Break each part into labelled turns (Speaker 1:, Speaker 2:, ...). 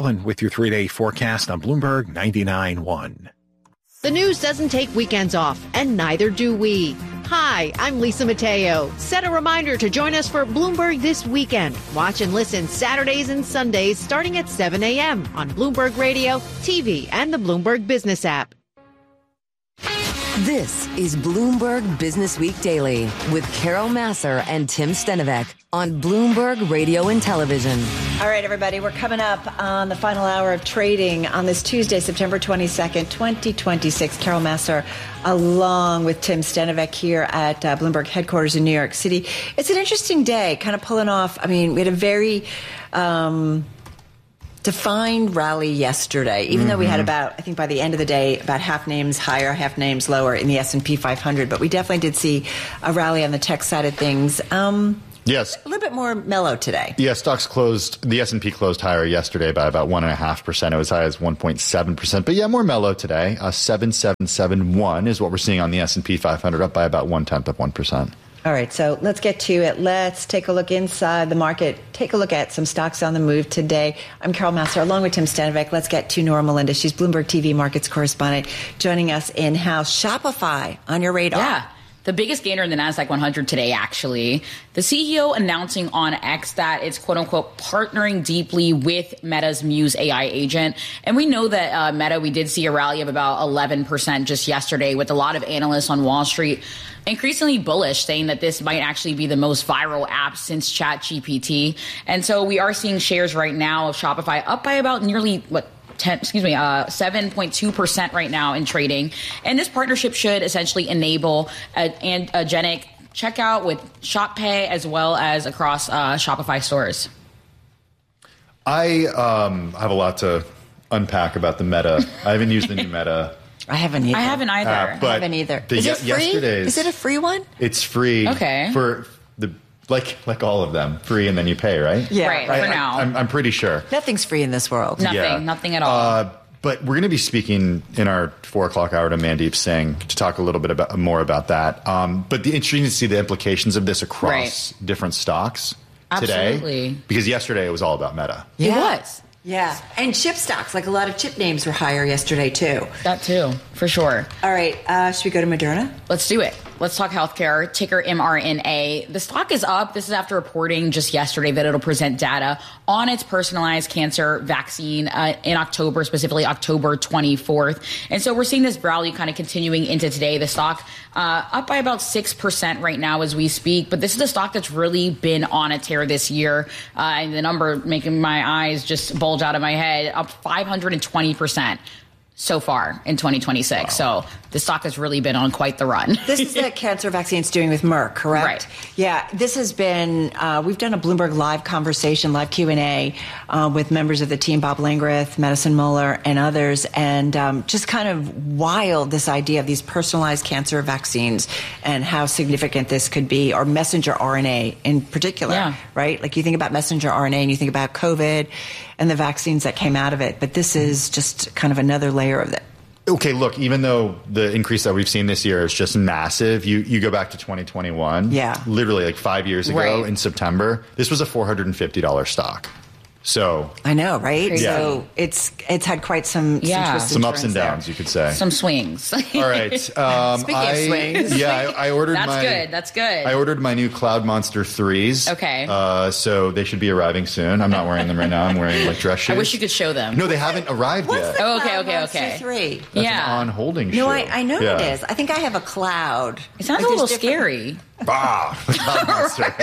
Speaker 1: Kaplan with your 3-day forecast on Bloomberg 99.1.
Speaker 2: The news doesn't take weekends off, and neither do we. Hi, I'm Lisa Mateo. Set a reminder to join us for Bloomberg This Weekend. Watch and listen Saturdays and Sundays starting at 7 a.m. on Bloomberg Radio, TV, and the Bloomberg Business app.
Speaker 3: This is Bloomberg Business Week Daily with Carol Massar and Tim Stenovec on Bloomberg Radio and Television.
Speaker 4: All right, everybody, we're coming up on the final hour of trading on this Tuesday, September 22nd, 2026. Carol Massar along with Tim Stenovec here at Bloomberg headquarters in New York City. It's an interesting day, kind of pulling off. I mean, we had a very defined rally yesterday, even though we had about, I think by the end of the day, about half names higher, half names lower in the S&P 500. But we definitely did see a rally on the tech side of things.
Speaker 5: Yes.
Speaker 4: A little bit more mellow today.
Speaker 5: Yeah, stocks closed, the S&P closed higher yesterday by about 1.5%. It was high as 1.7%. But yeah, more mellow today. 7771 is what we're seeing on the S&P 500, up by about 0.1%.
Speaker 4: All right, so let's get to it. Let's take a look inside the market, take a look at some stocks on the move today. I'm Carol Massar, along with Tim Stenovec. Let's get to Nora Melinda. She's Bloomberg TV markets correspondent, joining us in-house. Shopify on your radar.
Speaker 6: Yeah. The biggest gainer in the NASDAQ 100 today, actually. The CEO announcing on X that it's, quote unquote, partnering deeply with Meta's Muse AI agent. And we know that Meta, we did see a rally of about 11% just yesterday, with a lot of analysts on Wall Street increasingly bullish, saying that this might actually be the most viral app since ChatGPT. And so we are seeing shares right now of Shopify up by about nearly, 7.2% right now in trading. And this partnership should essentially enable an agentic checkout with Shop Pay as well as across Shopify stores.
Speaker 5: I have a lot to unpack about the Meta. I haven't used the new Meta.
Speaker 4: I haven't either.
Speaker 6: I haven't either.
Speaker 4: Is it free? Is it a free one?
Speaker 5: It's free.
Speaker 6: Okay.
Speaker 5: For the like all of them, free and then you pay, right?
Speaker 4: Yeah.
Speaker 6: Right, for now.
Speaker 5: I'm pretty sure.
Speaker 4: Nothing's free in this world.
Speaker 6: Nothing at all.
Speaker 5: But we're going to be speaking in our 4 o'clock hour to Mandeep Singh to talk a little bit more about that. But interesting to see the implications of this across different stocks today.
Speaker 6: Absolutely.
Speaker 5: Because yesterday it was all about Meta.
Speaker 6: It was.
Speaker 4: Yeah. And chip stocks, like a lot of chip names were higher yesterday, too.
Speaker 6: That too, for sure.
Speaker 4: All right. Should we go to Moderna?
Speaker 6: Let's do it. Let's talk healthcare, ticker mRNA. The stock is up. This is after reporting just yesterday that it'll present data on its personalized cancer vaccine in October, specifically October 24th. And so we're seeing this rally kind of continuing into today. The stock up by about 6% right now as we speak. But this is a stock that's really been on a tear this year. And the number making my eyes just bulge out of my head, up 520%. So far in 2026. Wow. So the stock has really been on quite the run.
Speaker 4: This is the cancer vaccine it's doing with Merck, correct?
Speaker 6: Right.
Speaker 4: Yeah, this has been, we've done a Bloomberg Live conversation, live Q&A with members of the team, Bob Langreth, Madison Muller, and others, and just kind of wild, this idea of these personalized cancer vaccines and how significant this could be, or messenger RNA in particular, right? Like you think about messenger RNA and you think about COVID and the vaccines that came out of it, but this is just kind of another layer of that.
Speaker 5: Okay, look, even though the increase that we've seen this year is just massive, you go back to 2021, literally like 5 years ago in September, this was a $450 stock. So
Speaker 4: I know, right?
Speaker 6: Crazy.
Speaker 4: So it's had quite some twists
Speaker 5: some ups and downs, you could say.
Speaker 6: Some swings.
Speaker 5: All right.
Speaker 4: Speaking of swings.
Speaker 5: Yeah, I ordered
Speaker 6: That's good.
Speaker 5: I ordered my new Cloud Monster 3s.
Speaker 6: Okay.
Speaker 5: So they should be arriving soon. I'm not wearing them right now. I'm wearing like dress shoes.
Speaker 6: I wish you could show them.
Speaker 5: No, they haven't arrived yet.
Speaker 6: Oh, okay.
Speaker 4: 3?
Speaker 5: That's an on-holding shoe.
Speaker 4: No, I know it is. I think I have a Cloud.
Speaker 6: It sounds a little scary.
Speaker 5: Cloud Monster.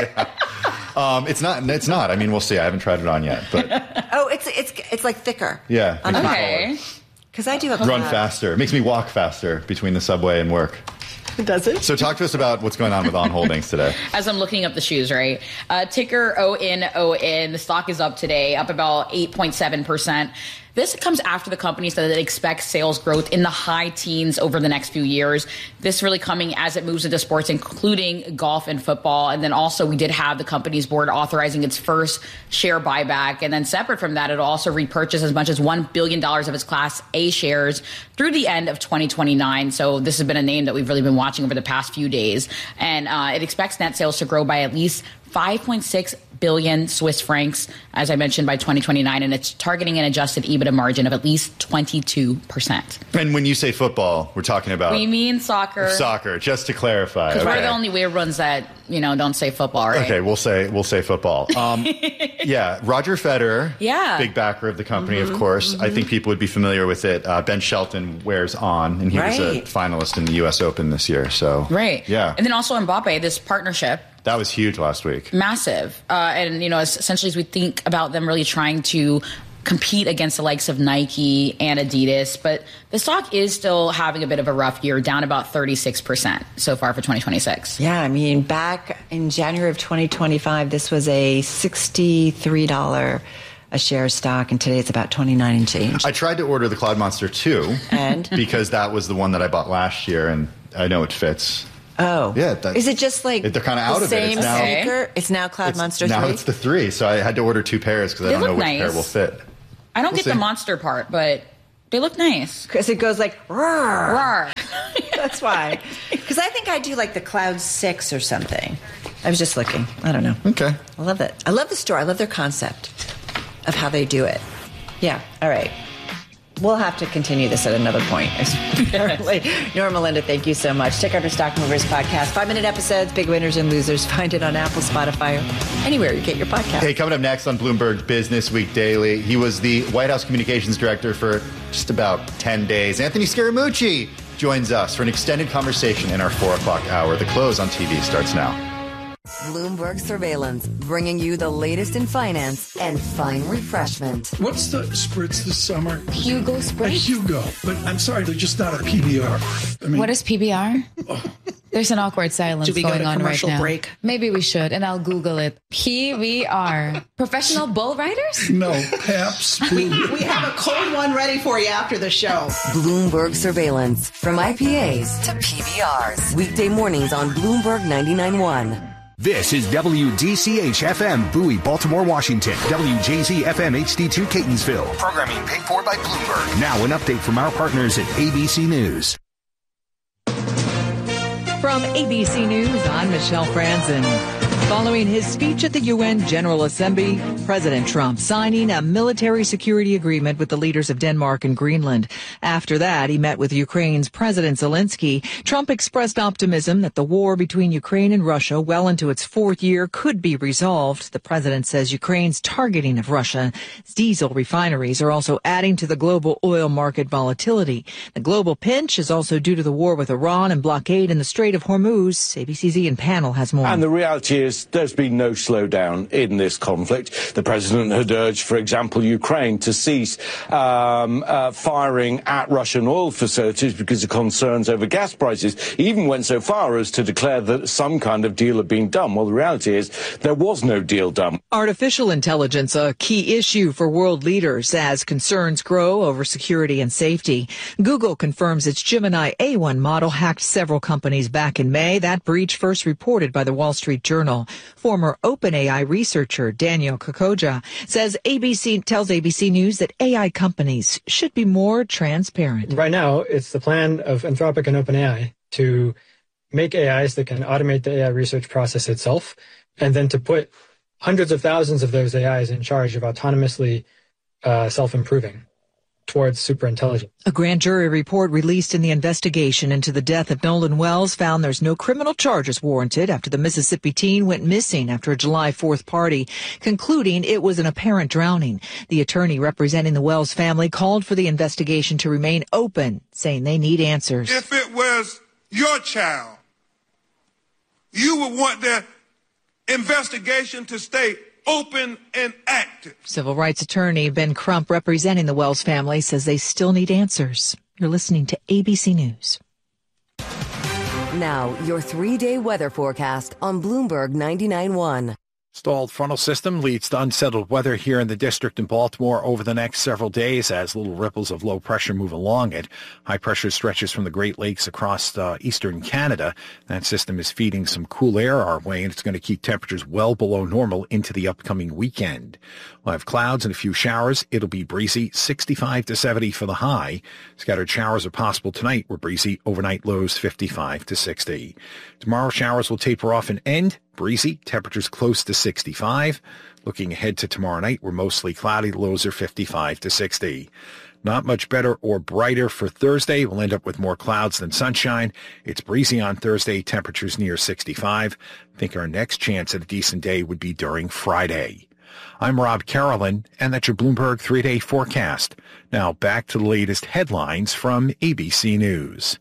Speaker 5: It's not. I mean, we'll see. I haven't tried it on yet, but
Speaker 4: it's like thicker.
Speaker 5: Yeah.
Speaker 6: Okay.
Speaker 4: Because I do
Speaker 5: run faster. It makes me walk faster between the subway and work.
Speaker 4: Does it?
Speaker 5: So talk to us about what's going on with On Holdings today.
Speaker 6: As I'm looking up the shoes, right? Ticker ONON. The stock is up today, up about 8.7%. This comes after the company said that it expects sales growth in the high teens over the next few years. This really coming as it moves into sports, including golf and football. And then also we did have the company's board authorizing its first share buyback. And then separate from that, it'll also repurchase as much as $1 billion of its Class A shares through the end of 2029. So this has been a name that we've really been watching over the past few days. And it expects net sales to grow by at least 5.6 billion Swiss francs, as I mentioned, by 2029, and it's targeting an adjusted EBITDA margin of at least 22%.
Speaker 5: And when you say football, we're talking about...
Speaker 6: We mean soccer.
Speaker 5: Soccer, just to clarify.
Speaker 6: Because we're the only weird ones that, don't say football, right?
Speaker 5: Okay, we'll say football. Yeah, Roger Federer, big backer of the company, of course. I think people would be familiar with it. Ben Shelton wears on, and he was a finalist in the U.S. Open this year. So yeah.
Speaker 6: And then also Mbappe, this partnership.
Speaker 5: That was huge last week.
Speaker 6: Massive. And, essentially as we think about them really trying to compete against the likes of Nike and Adidas, but the stock is still having a bit of a rough year, down about 36% so far for 2026.
Speaker 4: Yeah, I mean, back in January of 2025, this was a $63 a share stock, and today it's about 29 and change.
Speaker 5: I tried to order the Cloud Monster 2 because that was the one that I bought last year, and I know it fits.
Speaker 4: Oh.
Speaker 5: Yeah.
Speaker 4: Is it just like
Speaker 5: they're kind of out of it?
Speaker 4: It's now, sneaker? It's now Cloud Monster 3?
Speaker 5: Now it's the 3, so I had to order 2 pairs because I don't know which pair will fit.
Speaker 6: I don't get the monster part, but they look nice.
Speaker 4: Because it goes like, roar.
Speaker 6: Roar.
Speaker 4: That's why. Because I think I do like the Cloud 6 or something. I was just looking. I don't know.
Speaker 5: Okay.
Speaker 4: I love it. I love the store. I love their concept of how they do it. Yeah. All right. We'll have to continue this at another point, apparently. Norma Linda, thank you so much. Check out our Stock Movers podcast. 5-minute episodes, big winners and losers. Find it on Apple, Spotify, or anywhere you get your podcast.
Speaker 5: Hey, coming up next on Bloomberg Business Week Daily, he was the White House Communications Director for just about 10 days. Anthony Scaramucci joins us for an extended conversation in our 4 o'clock hour. The close on TV starts now.
Speaker 3: Bloomberg Surveillance, bringing you the latest in finance and fine refreshment.
Speaker 7: What's the spritz this summer?
Speaker 3: Hugo Spritz?
Speaker 7: A Hugo. But I'm sorry, they're just not a PBR.
Speaker 8: I mean, what is PBR? There's an awkward silence going on right now.
Speaker 9: Break?
Speaker 8: Maybe we should, and I'll Google it. PBR. Professional bull riders?
Speaker 7: No, Pabst Blue.
Speaker 9: We have a cold one ready for you after the show.
Speaker 3: Bloomberg Surveillance, from IPAs to PBRs. Weekday mornings on Bloomberg 99.1.
Speaker 1: This is WDCH-FM, Bowie, Baltimore, Washington. WJZ-FM HD2, Catonsville. Programming paid for by Bloomberg. Now an update from our partners at ABC News.
Speaker 10: From ABC News, I'm Michelle Franzen. Following his speech at the UN General Assembly, President Trump signing a military security agreement with the leaders of Denmark and Greenland. After that, he met with Ukraine's President Zelensky. Trump expressed optimism that the war between Ukraine and Russia, well into its 4th year, could be resolved. The president says Ukraine's targeting of Russia's diesel refineries are also adding to the global oil market volatility. The global pinch is also due to the war with Iran and blockade in the Strait of Hormuz. ABC's Ian Pannell has more.
Speaker 11: And the reality is there's been no slowdown in this conflict. The president had urged, for example, Ukraine to cease firing at Russian oil facilities because of concerns over gas prices. He even went so far as to declare that some kind of deal had been done. Well, the reality is there was no deal done.
Speaker 10: Artificial intelligence, a key issue for world leaders as concerns grow over security and safety. Google confirms its Gemini A1 model hacked several companies back in May. That breach first reported by the Wall Street Journal. Former OpenAI researcher Daniel Kokoja tells ABC News that AI companies should be more transparent.
Speaker 12: Right now, it's the plan of Anthropic and OpenAI to make AIs that can automate the AI research process itself, and then to put hundreds of thousands of those AIs in charge of autonomously self-improving towards superintelligence.
Speaker 10: A grand jury report released in the investigation into the death of Nolan Wells found there's no criminal charges warranted after the Mississippi teen went missing after a July 4th party, concluding it was an apparent drowning. The attorney representing the Wells family called for the investigation to remain open, saying they need answers.
Speaker 13: If it was your child, you would want the investigation to stay open and active.
Speaker 10: Civil rights attorney Ben Crump, representing the Wells family, says they still need answers. You're listening to ABC News.
Speaker 3: Now, your 3-day weather forecast on Bloomberg 99.1.
Speaker 1: Stalled frontal system leads to unsettled weather here in the district in Baltimore over the next several days as little ripples of low pressure move along it. High pressure stretches from the Great Lakes across eastern Canada. That system is feeding some cool air our way, and it's going to keep temperatures well below normal into the upcoming weekend. We'll have clouds and a few showers. It'll be breezy, 65 to 70 for the high. Scattered showers are possible tonight. We're breezy. Overnight lows 55 to 60. Tomorrow showers will taper off and end. Breezy, temperatures close to 65. Looking ahead to tomorrow night, we're mostly cloudy. Lows are 55 to 60. Not much better or brighter for Thursday. We'll end up with more clouds than sunshine. It's breezy on Thursday, temperatures near 65. I think our next chance at a decent day would be during Friday. I'm Rob Carolyn, and that's your Bloomberg 3-day forecast. Now back to the latest headlines from ABC News.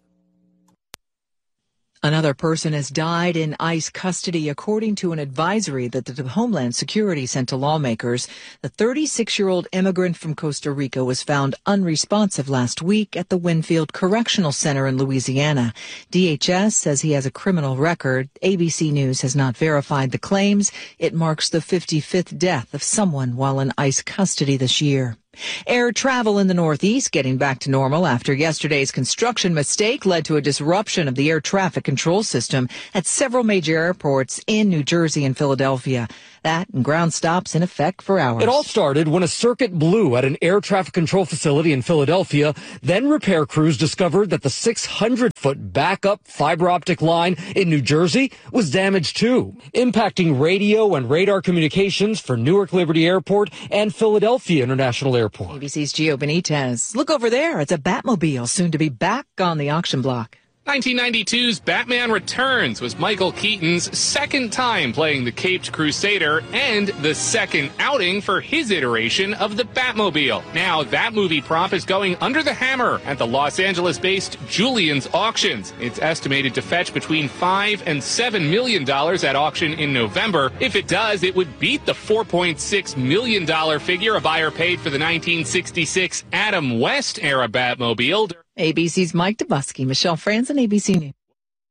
Speaker 10: Another person has died in ICE custody, according to an advisory that the Homeland Security sent to lawmakers. The 36-year-old immigrant from Costa Rica was found unresponsive last week at the Winfield Correctional Center in Louisiana. DHS says he has a criminal record. ABC News has not verified the claims. It marks the 55th death of someone while in ICE custody this year. Air travel in the Northeast getting back to normal after yesterday's construction mistake led to a disruption of the air traffic control system at several major airports in New Jersey and Philadelphia. That and ground stops in effect for hours.
Speaker 14: It all started when a circuit blew at an air traffic control facility in Philadelphia. Then repair crews discovered that the 600-foot backup fiber optic line in New Jersey was damaged too, impacting radio and radar communications for Newark Liberty Airport and Philadelphia International Airport.
Speaker 10: ABC's Gio Benitez. Look over there. It's a Batmobile soon to be back on the auction block.
Speaker 15: 1992's Batman Returns was Michael Keaton's second time playing the Caped Crusader and the second outing for his iteration of the Batmobile. Now that movie prop is going under the hammer at the Los Angeles-based Julien's Auctions. It's estimated to fetch between $5 and $7 million at auction in November. If it does, it would beat the $4.6 million figure a buyer paid for the 1966 Adam West era Batmobile.
Speaker 10: ABC's Mike Dubusky, Michelle Franzen, ABC News.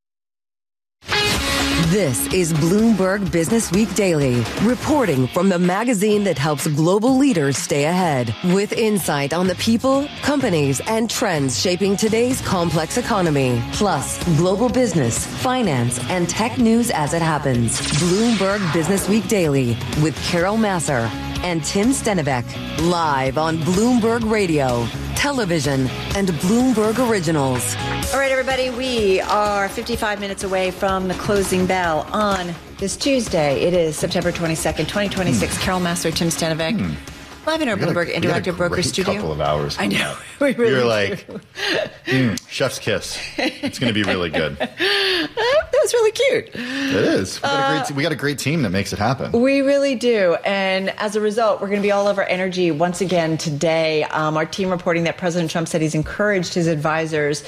Speaker 3: This is Bloomberg Business Week Daily, reporting from the magazine that helps global leaders stay ahead, with insight on the people, companies, and trends shaping today's complex economy, plus global business, finance, and tech news as it happens. Bloomberg Business Week Daily with Carol Massar and Tim Stenivek, live on Bloomberg Radio, television, and Bloomberg Originals.
Speaker 4: All right, everybody, we are 55 minutes away from the closing bell on this Tuesday. It is September 22nd, 2026. Carol Massar, Tim Stenivek. Live in our Bloomberg Interactive Broker Studio.
Speaker 5: Couple of hours.
Speaker 4: I know. We really
Speaker 5: You're like, chef's kiss. It's going to be really good.
Speaker 4: That was really cute.
Speaker 5: It is. We got a great team that makes it happen.
Speaker 4: We really do. And as a result, we're going to be all over energy once again today. Our team reporting that President Trump said he's encouraged his advisors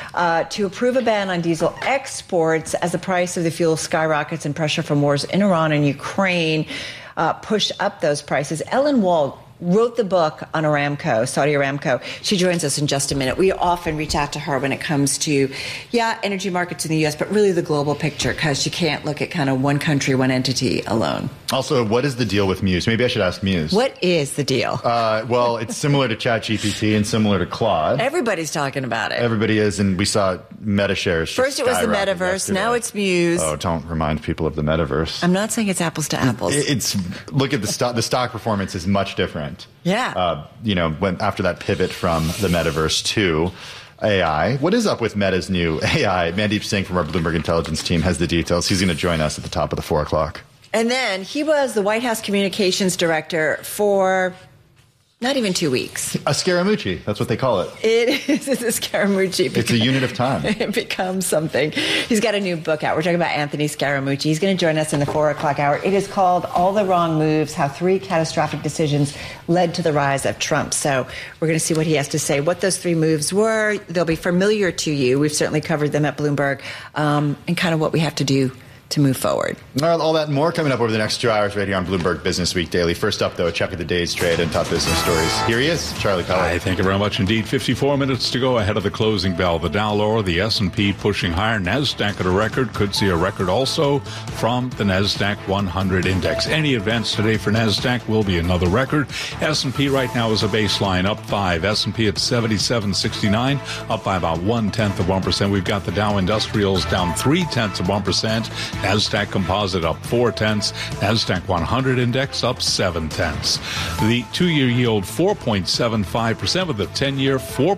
Speaker 4: to approve a ban on diesel exports as the price of the fuel skyrockets and pressure from wars in Iran and Ukraine push up those prices. Ellen Wald wrote the book on Aramco, Saudi Aramco. She joins us in just a minute. We often reach out to her when it comes to, energy markets in the U.S., but really the global picture, because you can't look at kind of one country, one entity alone.
Speaker 5: Also, what is the deal with Muse? Maybe I should ask Muse.
Speaker 4: What is the deal?
Speaker 5: Well, it's similar to ChatGPT and similar to Claude.
Speaker 4: Everybody's talking about it.
Speaker 5: Everybody is, and we saw Meta shares.
Speaker 4: First it was the metaverse, yesterday. Now it's Muse.
Speaker 5: Oh, don't remind people of the metaverse.
Speaker 4: I'm not saying it's apples to apples.
Speaker 5: Look at the stock performance is much different.
Speaker 4: Yeah.
Speaker 5: After that pivot from the metaverse to AI. What is up with Meta's new AI? Mandeep Singh from our Bloomberg Intelligence team has the details. He's going to join us at the top of the 4 o'clock.
Speaker 4: And then he was the White House communications director for not even 2 weeks.
Speaker 5: A Scaramucci. That's what they call it.
Speaker 4: It's a Scaramucci.
Speaker 5: It's a unit of time.
Speaker 4: It becomes something. He's got a new book out. We're talking about Anthony Scaramucci. He's going to join us in the 4 o'clock hour. It is called All the Wrong Moves, How 3 Catastrophic Decisions Led to the Rise of Trump. So we're going to see what he has to say, what those 3 moves were. They'll be familiar to you. We've certainly covered them at Bloomberg, and kind of what we have to do to move forward.
Speaker 5: All that and more coming up over the next 2 hours right here on Bloomberg Business Week Daily. First up, though, a check of the day's trade and top business stories. Here he is, Charlie Pellet.
Speaker 16: Hi, thank you very much indeed. 54 minutes to go ahead of the closing bell. The Dow lower, the S&P pushing higher. NASDAQ at a record. Could see a record also from the NASDAQ 100 index. Any events today for NASDAQ will be another record. S&P right now is a baseline up 5. S&P at 77.69, up by about 0.1%. We've got the Dow Industrials down 0.3%. NASDAQ Composite up 0.4. NASDAQ 100 Index up 0.7. The 2-year yield 4.75%, with the 10-year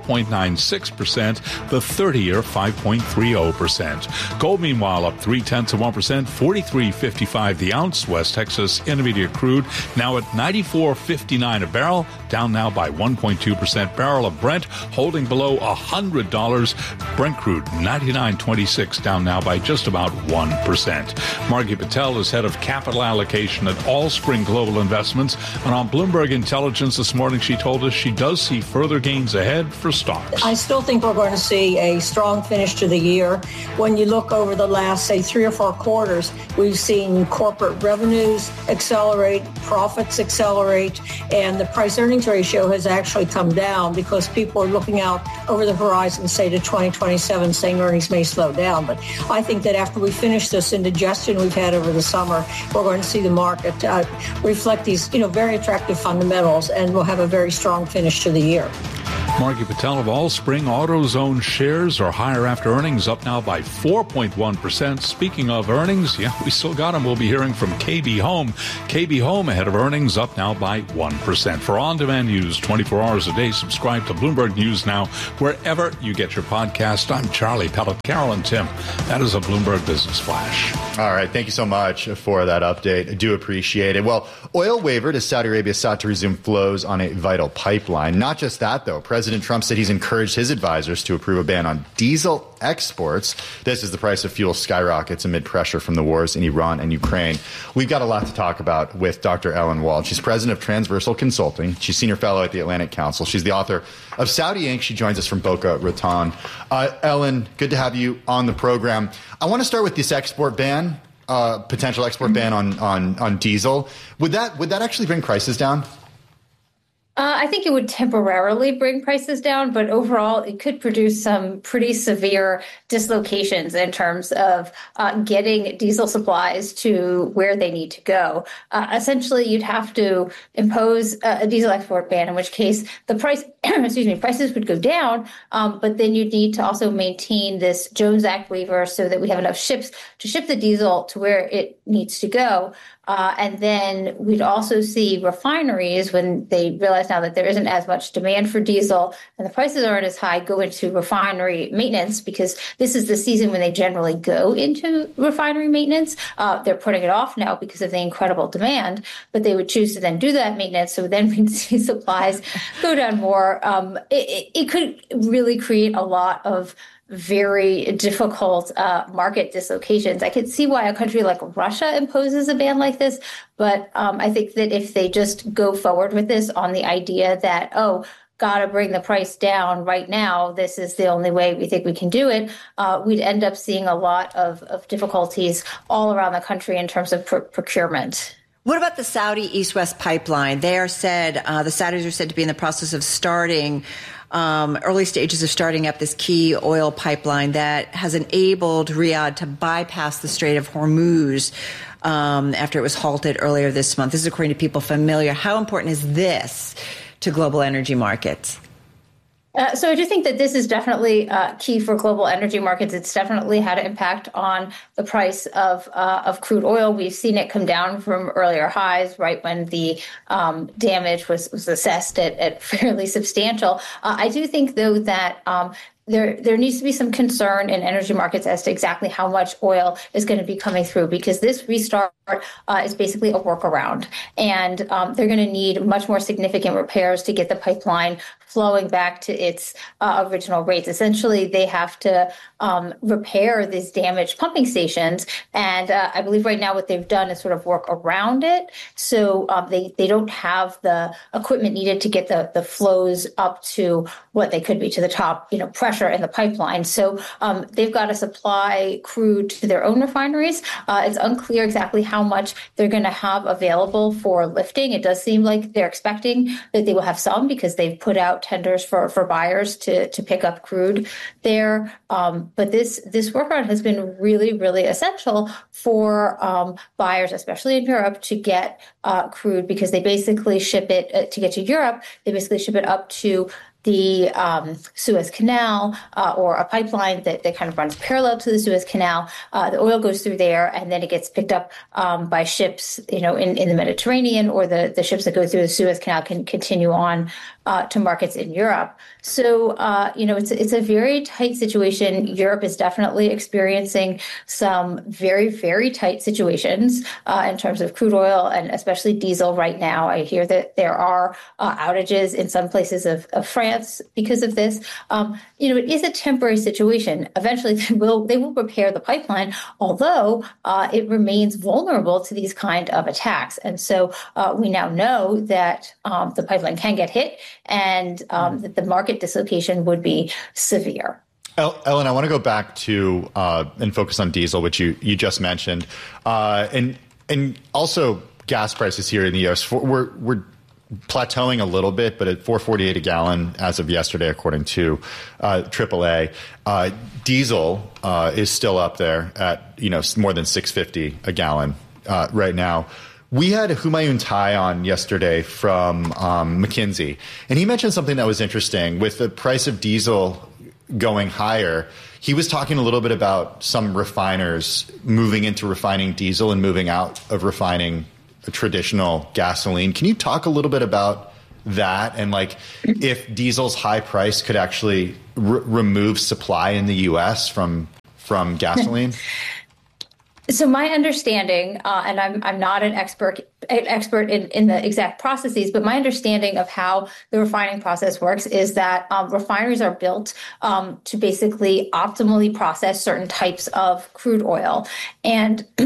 Speaker 16: 4.96%, the 30-year 5.30%. Gold, meanwhile, up 0.3%, 43.55 the ounce. West Texas Intermediate crude now at $94.59 a barrel, down now by 1.2%. Barrel of Brent holding below $100. Brent crude 99.26, down now by just about 1%. Margie Patel is head of capital allocation at Allspring Global Investments, and on Bloomberg Intelligence this morning, she told us she does see further gains ahead for stocks.
Speaker 17: I still think we're going to see a strong finish to the year. When you look over the last, say, 3 or 4 quarters, we've seen corporate revenues accelerate, profits accelerate, and the price-earnings ratio has actually come down because people are looking out over the horizon, say, to 2027, saying earnings may slow down. But I think that after we finish this indigestion we've had over the summer, we're going to see the market reflect these, very attractive fundamentals, and we'll have a very strong finish to the year.
Speaker 16: Margie Patel of Allspring. AutoZone shares are higher after earnings, up now by 4.1%. Speaking of earnings, we still got them. We'll be hearing from KB Home. KB Home ahead of earnings, up now by 1%. For on-demand news 24 hours a day, subscribe to Bloomberg News Now wherever you get your podcast. I'm Charlie Pellet. Carol and Tim, that is a Bloomberg Business Flash.
Speaker 5: All right. Thank you so much for that update. I do appreciate it. Well, oil wavered as Saudi Arabia sought to resume flows on a vital pipeline. Not just that, though. President Trump said he's encouraged his advisors to approve a ban on diesel exports. This as the price of fuel skyrockets amid pressure from the wars in Iran and Ukraine. We've got a lot to talk about with Dr. Ellen Wald. She's president of Transversal Consulting. She's senior fellow at the Atlantic Council. She's the author of Saudi Inc. She joins us from Boca Raton. Ellen, good to have you on the program. I want to start with this export ban, potential export ban on diesel. Would that actually bring prices down?
Speaker 18: I think it would temporarily bring prices down, but overall it could produce some pretty severe dislocations in terms of getting diesel supplies to where they need to go. Essentially, you'd have to impose a diesel export ban, in which case the prices would go down, but then you'd need to also maintain this Jones Act waiver so that we have enough ships to ship the diesel to where it needs to go. And then we'd also see refineries, when they realize now that there isn't as much demand for diesel and the prices aren't as high, go into refinery maintenance, because this is the season when they generally go into refinery maintenance. They're putting it off now because of the incredible demand, but they would choose to then do that maintenance. So then we'd see supplies go down more. It could really create a lot of very difficult market dislocations. I could see why a country like Russia imposes a ban like this, but I think that if they just go forward with this on the idea that, gotta bring the price down right now, this is the only way we think we can do it, we'd end up seeing a lot of difficulties all around the country in terms of procurement.
Speaker 4: What about the Saudi East-West pipeline? The Saudis are said to be in the process of starting early stages of starting up this key oil pipeline that has enabled Riyadh to bypass the Strait of Hormuz after it was halted earlier this month. This is according to people familiar. How important is this to global energy markets?
Speaker 18: So I do think that this is definitely key for global energy markets. It's definitely had an impact on the price of crude oil. We've seen it come down from earlier highs, right when the damage was assessed at fairly substantial. I do think, though, that there needs to be some concern in energy markets as to exactly how much oil is going to be coming through, because this restart is basically a workaround, and they're going to need much more significant repairs to get the pipeline flowing back to its original rates. Essentially, they have to repair these damaged pumping stations, and I believe right now what they've done is sort of work around it, so they don't have the equipment needed to get the flows up to what they could be, to the top, pressure in the pipeline. So they've got to supply crude to their own refineries. It's unclear exactly how much they're going to have available for lifting. It does seem like they're expecting that they will have some, because they've put out tenders for buyers to pick up crude there. But this workaround has been really, really essential for buyers, especially in Europe, to get crude, because they basically ship it to get to Europe. They basically ship it up to the Suez Canal or a pipeline that kind of runs parallel to the Suez Canal. The oil goes through there, and then it gets picked up by ships, in the Mediterranean, or the ships that go through the Suez Canal can continue on to markets in Europe. So, it's a very tight situation. Europe is definitely experiencing some very, very tight situations in terms of crude oil and especially diesel right now. I hear that there are outages in some places of France because of this. It is a temporary situation. Eventually, they will repair the pipeline, although it remains vulnerable to these kind of attacks. And so we now know that the pipeline can get hit, and that the market dislocation would be severe.
Speaker 5: Ellen, I want to go back to and focus on diesel, which you just mentioned, and also gas prices here in the U.S. We're plateauing a little bit, but at $4.48 a gallon as of yesterday, according to AAA. Diesel is still up there at more than $6.50 a gallon right now. We had Humayun Tai on yesterday from McKinsey, and he mentioned something that was interesting. With the price of diesel going higher, he was talking a little bit about some refiners moving into refining diesel and moving out of refining traditional gasoline. Can you talk a little bit about that, and if diesel's high price could actually remove supply in the U.S. from gasoline?
Speaker 18: So my understanding, and I'm not an expert in the exact processes, but my understanding of how the refining process works is that refineries are built to basically optimally process certain types of crude oil. And